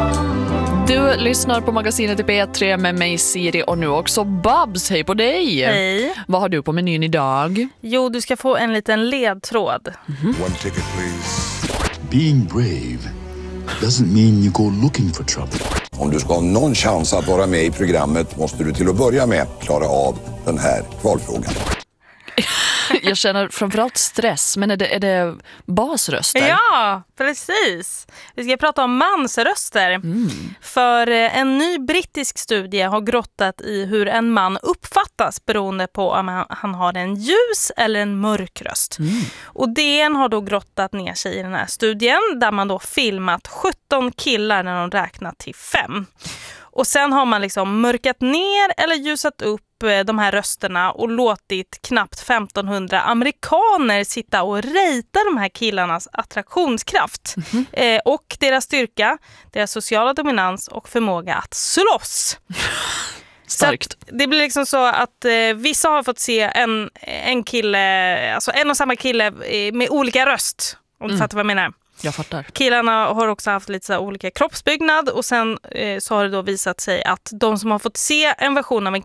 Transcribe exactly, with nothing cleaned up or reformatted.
Du lyssnar på magasinet i P tre med mig Siri och nu också Babs. Hej på dig! Hej. Vad har du på menyn idag? Jo, du ska få en liten ledtråd. Mm-hmm. One ticket, please. Being brave doesn't mean you go looking for trouble. Om du ska ha någon chans att vara med i programmet måste du till att börja med klara av den här kvalfrågan. Jag känner framförallt stress, men är det, är det basröster? Ja, precis. Vi ska prata om mansröster. Mm. För en ny brittisk studie har grottat i hur en man uppfattas beroende på om han har en ljus eller en mörk röst. Mm. Och D N har då grottat ner sig i den här studien där man då filmat sjutton killar när de räknat till fem. Och sen har man liksom mörkat ner eller ljusat upp de här rösterna och låtit knappt femtonhundra amerikaner sitta och rejta de här killarnas attraktionskraft. Mm-hmm. eh, och deras styrka, deras sociala dominans och förmåga att slåss. Starkt. Så det blir liksom så att eh, vissa har fått se en, en kille, alltså en och samma kille eh, med olika röst. Om du mm. fattar vad jag menar. Jag fattar. Killarna har också haft lite så olika kroppsbyggnad och sen eh, så har det då visat sig att de som har fått se en version av en